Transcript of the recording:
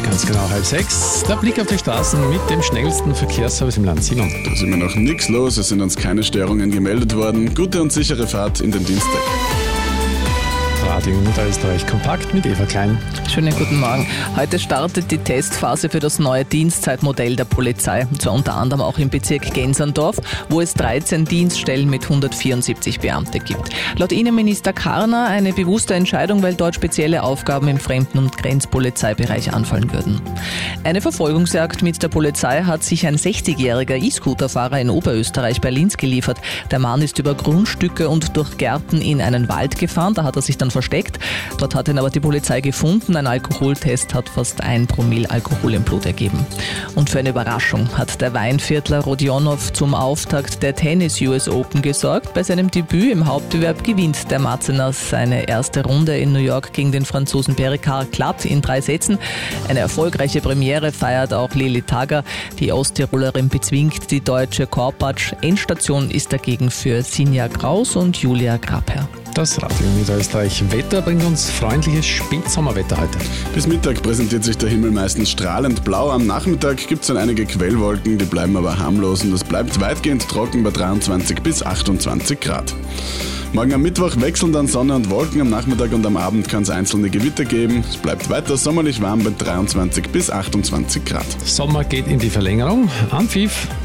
Ganz genau 5:30. Der Blick auf die Straßen mit dem schnellsten Verkehrsservice im Land. Simon. Da ist immer noch nichts los, es sind uns keine Störungen gemeldet worden. Gute und sichere Fahrt in den Dienstag. Radio Niederösterreich kompakt mit Eva Klein. Schönen guten Morgen. Heute startet die Testphase für das neue Dienstzeitmodell der Polizei. Und zwar unter anderem auch im Bezirk Genserndorf, wo es 13 Dienststellen mit 174 Beamte gibt. Laut Innenminister Karner eine bewusste Entscheidung, weil dort spezielle Aufgaben im Fremden- und Grenzpolizeibereich anfallen würden. Eine Verfolgungsjagd mit der Polizei hat sich ein 60-jähriger E-Scooter-Fahrer in Oberösterreich bei Linz geliefert. Der Mann ist über Grundstücke und durch Gärten in einen Wald gefahren. Da hat er sich dann versteckt. Dort hat ihn aber die Polizei gefunden. Ein Alkoholtest hat fast 1 Promille Alkohol im Blut ergeben. Und für eine Überraschung hat der Weinviertler Rodionov zum Auftakt der Tennis US Open gesorgt. Bei seinem Debüt im Hauptbewerb gewinnt der Mazenas seine erste Runde in New York gegen den Franzosen Perricard glatt in 3 Sätzen. Eine erfolgreiche Premiere feiert auch Lili Tager. Die Osttirolerin bezwingt die deutsche Korpatsch. Endstation ist dagegen für Sinja Kraus und Julia Grabherr. Das Radio Niederösterreich Wetter bringt uns freundliches Spätsommerwetter heute. Bis Mittag präsentiert sich der Himmel meistens strahlend blau. Am Nachmittag gibt es dann einige Quellwolken, die bleiben aber harmlos und es bleibt weitgehend trocken bei 23 bis 28 Grad. Morgen am Mittwoch wechseln dann Sonne und Wolken. Am Nachmittag und am Abend kann es einzelne Gewitter geben. Es bleibt weiter sommerlich warm bei 23 bis 28 Grad. Sommer geht in die Verlängerung. Am Pfiff